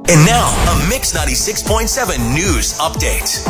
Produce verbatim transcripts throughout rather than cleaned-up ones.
And now, a Mix ninety-six point seven news update.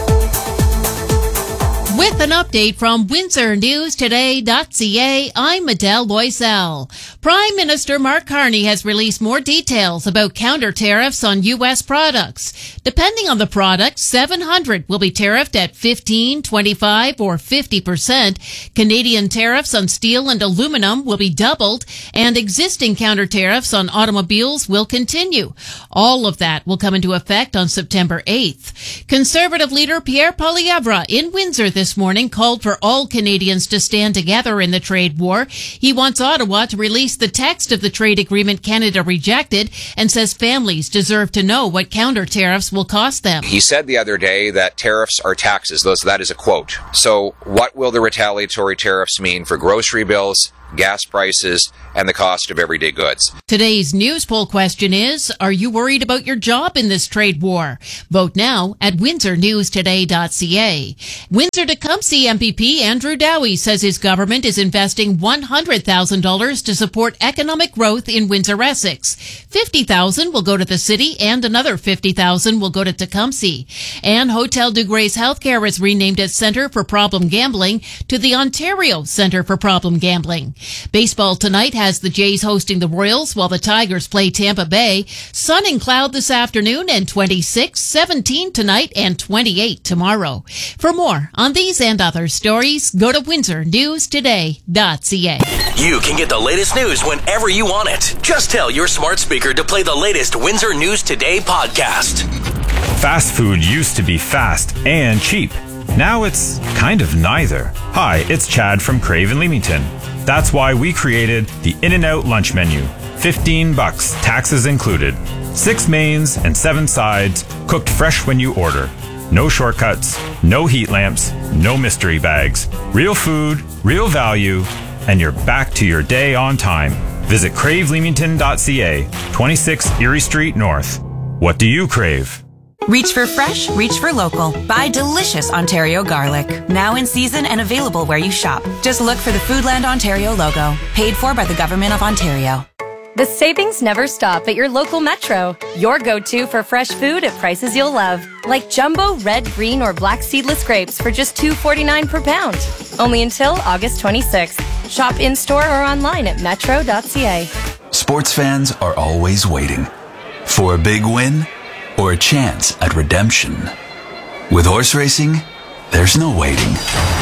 With an update from Windsor News Today dot C A, I'm Adele Loisel. Prime Minister Mark Carney has released more details about counter tariffs on U S products. Depending on the product, seven hundred will be tariffed at fifteen, twenty-five, or fifty percent. Canadian tariffs on steel and aluminum will be doubled, and existing counter tariffs on automobiles will continue. All of that will come into effect on September eighth. Conservative leader Pierre Poilievre in Windsor this morning called for all Canadians to stand together in the trade war. He wants Ottawa to release the text of the trade agreement Canada rejected and says families deserve to know what counter tariffs will cost them. He said the other day that tariffs are taxes. Those, that is a quote. So what will the retaliatory tariffs mean for grocery bills, gas prices, and the cost of everyday goods? Today's news poll question is, are you worried about your job in this trade war? Vote now at Windsor News Today dot C A. Windsor-Tecumseh M P P Andrew Dowie says his government is investing one hundred thousand dollars to support economic growth in Windsor-Essex. fifty thousand dollars will go to the city and another fifty thousand dollars will go to Tecumseh. And Hotel de Grace Healthcare is renamed its Centre for Problem Gambling to the Ontario Centre for Problem Gambling. Baseball tonight has the Jays hosting the Royals while the Tigers play Tampa Bay. Sun and cloud this afternoon and twenty-six, seventeen tonight and twenty-eight tomorrow. For more on these and other stories, go to Windsor News Today dot C A. You can get the latest news whenever you want it. Just tell your smart speaker to play the latest Windsor News Today podcast. Fast food used to be fast and cheap. Now it's kind of neither. Hi, it's Chad from Crave in Leamington. That's why we created the In-N-Out lunch menu. fifteen bucks, taxes included. Six mains and seven sides, cooked fresh when you order. No shortcuts, no heat lamps, no mystery bags. Real food, real value, and you're back to your day on time. Visit crave leamington dot C A, twenty-six Erie Street North. What do you crave? Reach for fresh, reach for local. Buy delicious Ontario garlic. Now in season and available where you shop. Just look for the Foodland Ontario logo. Paid for by the Government of Ontario. The savings never stop at your local Metro. Your go-to for fresh food at prices you'll love. Like jumbo red, green, or black seedless grapes for just two dollars and forty-nine cents per pound. Only until August twenty-sixth. Shop in-store or online at metro dot C A. Sports fans are always waiting for a big win or a chance at redemption. With horse racing, there's no waiting.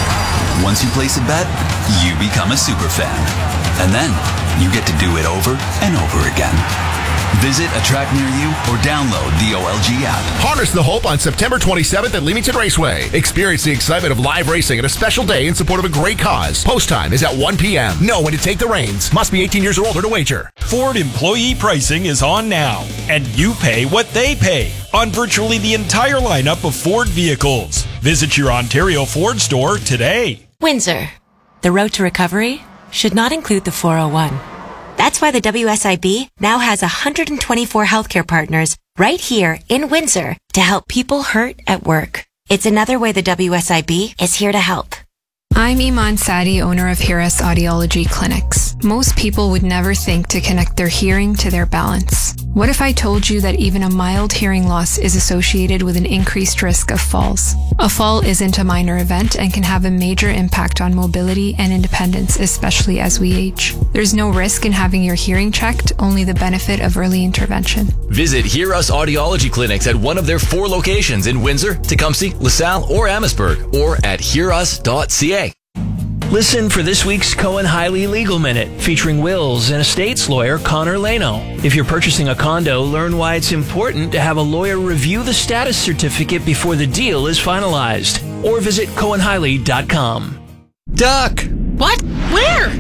Once you place a bet, you become a super fan. And then you get to do it over and over again. Visit a track near you or download the O L G app. Harness the hope on September twenty-seventh at Leamington Raceway. Experience the excitement of live racing at a special day in support of a great cause. Post time is at one p.m. Know when to take the reins. Must be eighteen years or older to wager. Ford employee pricing is on now, and you pay what they pay on virtually the entire lineup of Ford vehicles. Visit your Ontario Ford store today. Windsor. The road to recovery should not include the four oh one. That's why the W S I B now has one hundred twenty-four healthcare partners right here in Windsor to help people hurt at work. It's another way the W S I B is here to help. I'm Iman Sadi, owner of Hiras Audiology Clinics. Most people would never think to connect their hearing to their balance. What if I told you that even a mild hearing loss is associated with an increased risk of falls? A fall isn't a minor event and can have a major impact on mobility and independence, especially as we age. There's no risk in having your hearing checked, only the benefit of early intervention. Visit Hiras Audiology Clinics at one of their four locations in Windsor, Tecumseh, LaSalle, or Amherstburg, or at hiras dot C A. Listen for this week's Cohen-Hiley Legal Minute, featuring wills and estates lawyer Connor Leno. If you're purchasing a condo, learn why it's important to have a lawyer review the status certificate before the deal is finalized. Or visit cohen hiley dot com. Duck! What? Where?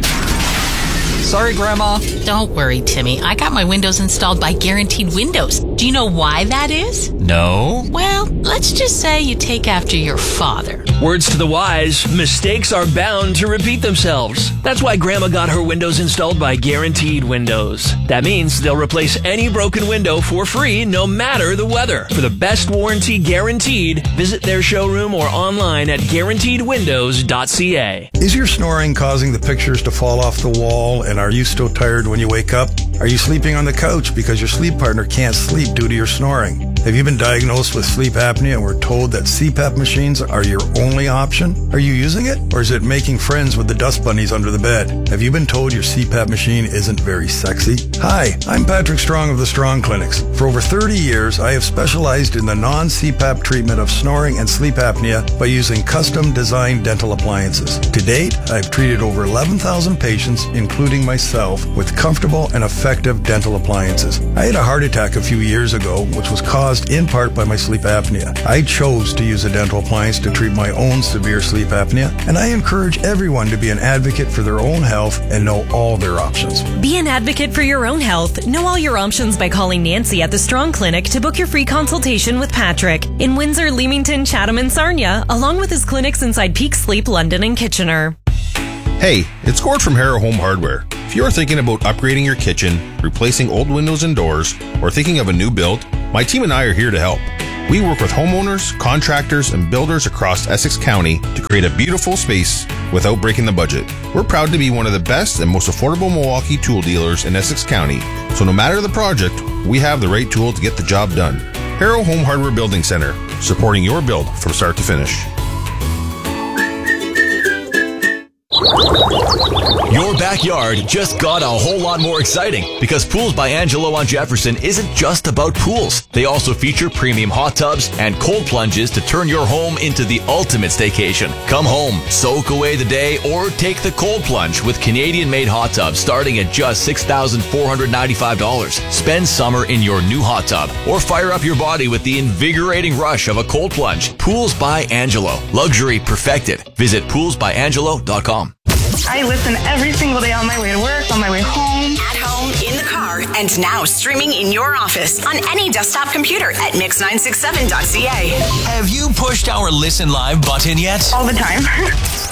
Sorry, Grandma. Don't worry, Timmy. I got my windows installed by Guaranteed Windows. Do you know why that is? No. Well, let's just say you take after your father. Words to the wise, mistakes are bound to repeat themselves. That's why Grandma got her windows installed by Guaranteed Windows. That means they'll replace any broken window for free, no matter the weather. For the best warranty guaranteed, visit their showroom or online at guaranteed windows dot C A. Is your snoring causing the pictures to fall off the wall and And are you still tired when you wake up? Are you sleeping on the couch because your sleep partner can't sleep due to your snoring? Have you been diagnosed with sleep apnea and were told that C PAP machines are your only option? Are you using it? Or is it making friends with the dust bunnies under the bed? Have you been told your C PAP machine isn't very sexy? Hi, I'm Patrick Strong of the Strong Clinics. For over thirty years, I have specialized in the non-C PAP treatment of snoring and sleep apnea by using custom-designed dental appliances. To date, I've treated over eleven thousand patients, including myself, with comfortable and effective dental appliances. I had a heart attack a few years ago, which was caused in part by my sleep apnea. I chose to use a dental appliance to treat my own severe sleep apnea, and I encourage everyone to be an advocate for their own health and know all their options. Be an advocate for your own health. Know all your options by calling Nancy at the Strong Clinic to book your free consultation with Patrick in Windsor, Leamington, Chatham, and Sarnia, along with his clinics inside Peak Sleep, London, and Kitchener. Hey, it's Gord from Harrow Home Hardware. If you are thinking about upgrading your kitchen, replacing old windows and doors, or thinking of a new build, my team and I are here to help. We work with homeowners, contractors, and builders across Essex County to create a beautiful space without breaking the budget. We're proud to be one of the best and most affordable Milwaukee tool dealers in Essex County, so no matter the project, we have the right tool to get the job done. Harrow Home Hardware Building Center, supporting your build from start to finish. Your backyard just got a whole lot more exciting because Pools by Angelo on Jefferson isn't just about pools. They also feature premium hot tubs and cold plunges to turn your home into the ultimate staycation. Come home, soak away the day, or take the cold plunge with Canadian-made hot tubs starting at just six thousand four hundred ninety-five dollars. Spend summer in your new hot tub or fire up your body with the invigorating rush of a cold plunge. Pools by Angelo. Luxury perfected. Visit pools by angelo dot com. I listen every single day on my way to work, on my way home. At home, in the car, and now streaming in your office on any desktop computer at mix nine six seven dot c a. Have you pushed our Listen Live button yet? All the time.